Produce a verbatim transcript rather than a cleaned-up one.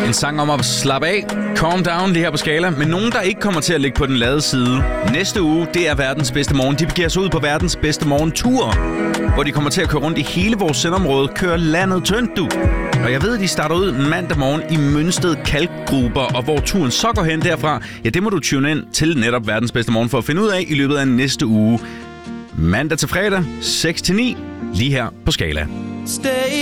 En sang om at slappe af, calm down lige her på Skala, men nogen, der ikke kommer til at ligge på den lade side. Næste uge, det er verdens bedste morgen. De begiver sig ud på verdens bedste morgentur, hvor de kommer til at køre rundt i hele vores sendområde, køre landet tyndt, du. Og jeg ved, at de starter ud mandag morgen i Mønsted Kalkgruber, og hvor turen så går hen derfra, ja, det må du tune ind til netop verdens bedste morgen for at finde ud af i løbet af næste uge. Mandag til fredag, seks til ni, lige her på Skala. Stay